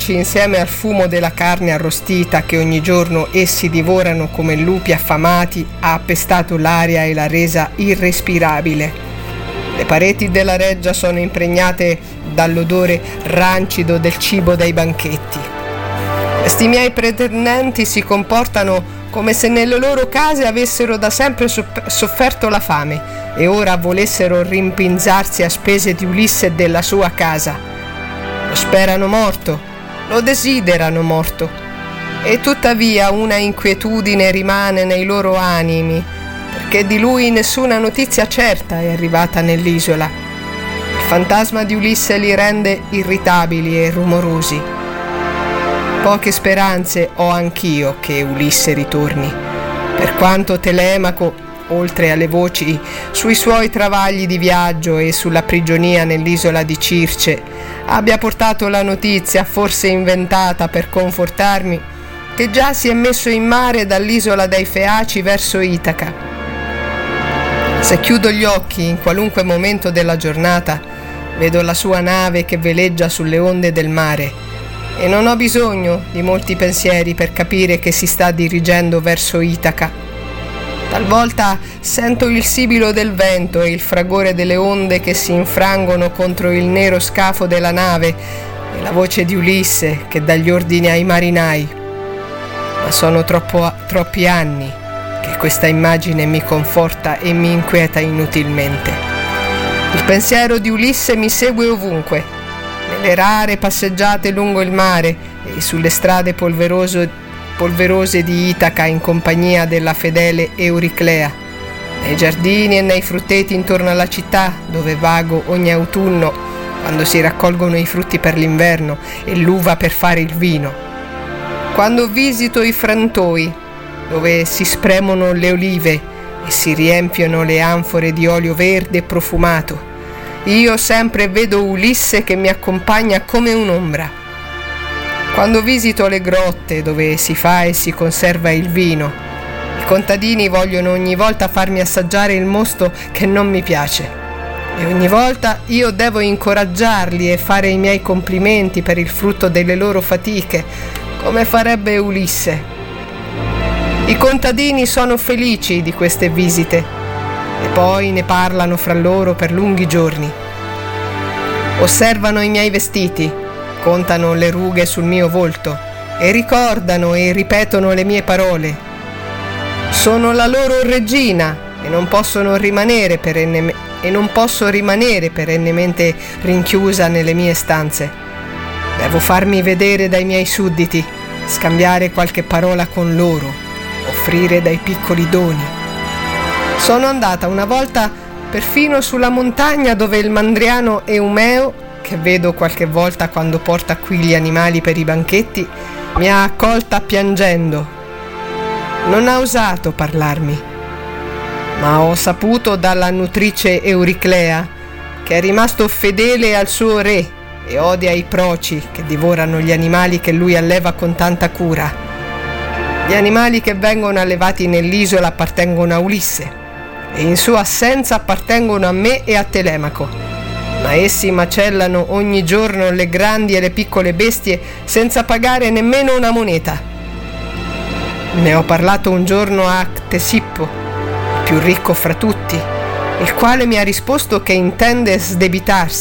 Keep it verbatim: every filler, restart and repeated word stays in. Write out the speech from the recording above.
insieme al fumo della carne arrostita che ogni giorno essi divorano come lupi affamati, ha appestato l'aria e l'ha resa irrespirabile. Le pareti della reggia sono impregnate dall'odore rancido del cibo dei banchetti. Questi miei pretendenti si comportano come se nelle loro case avessero da sempre sofferto la fame e ora volessero rimpinzarsi a spese di Ulisse e della sua casa. Lo sperano morto, lo desiderano morto, e tuttavia una inquietudine rimane nei loro animi, perché di lui nessuna notizia certa è arrivata nell'isola. Il fantasma di Ulisse li rende irritabili e rumorosi. Poche speranze ho anch'io che Ulisse ritorni, per quanto Telemaco, oltre alle voci sui suoi travagli di viaggio e sulla prigionia nell'isola di Circe, abbia portato la notizia, forse inventata per confortarmi, che già si è messo in mare dall'isola dei Feaci verso Itaca. Se chiudo gli occhi in qualunque momento della giornata, vedo la sua nave che veleggia sulle onde del mare e non ho bisogno di molti pensieri per capire che si sta dirigendo verso Itaca. Talvolta sento il sibilo del vento e il fragore delle onde che si infrangono contro il nero scafo della nave e la voce di Ulisse che dà gli ordini ai marinai. Ma sono troppo, troppi anni che questa immagine mi conforta e mi inquieta inutilmente. Il pensiero di Ulisse mi segue ovunque, nelle rare passeggiate lungo il mare e sulle strade polverose polverose di Itaca in compagnia della fedele Euriclea, nei giardini e nei frutteti intorno alla città dove vago ogni autunno quando si raccolgono i frutti per l'inverno e l'uva per fare il vino, quando visito i frantoi dove si spremono le olive e si riempiono le anfore di olio verde e profumato. Io sempre vedo Ulisse che mi accompagna come un'ombra. Quando visito le grotte dove si fa e si conserva il vino, i contadini vogliono ogni volta farmi assaggiare il mosto che non mi piace e ogni volta io devo incoraggiarli e fare i miei complimenti per il frutto delle loro fatiche, come farebbe Ulisse. I contadini sono felici di queste visite e poi ne parlano fra loro per lunghi giorni. Osservano i miei vestiti, contano le rughe sul mio volto e ricordano e ripetono le mie parole. Sono la loro regina e non possono rimanere perenne- e non posso rimanere perennemente rinchiusa nelle mie stanze. Devo farmi vedere dai miei sudditi, scambiare qualche parola con loro, offrire dei piccoli doni. Sono andata una volta perfino sulla montagna dove il mandriano Eumeo, che vedo qualche volta quando porta qui gli animali per i banchetti, mi ha accolta piangendo. Non ha osato parlarmi, ma ho saputo dalla nutrice Euriclea che è rimasto fedele al suo re e odia i proci che divorano gli animali che lui alleva con tanta cura. Gli animali che vengono allevati nell'isola appartengono a Ulisse e in sua assenza appartengono a me e a Telemaco. Ma essi macellano ogni giorno le grandi e le piccole bestie senza pagare nemmeno una moneta. Ne ho parlato un giorno a Ctesippo, il più ricco fra tutti, il quale mi ha risposto che intende sdebitarsi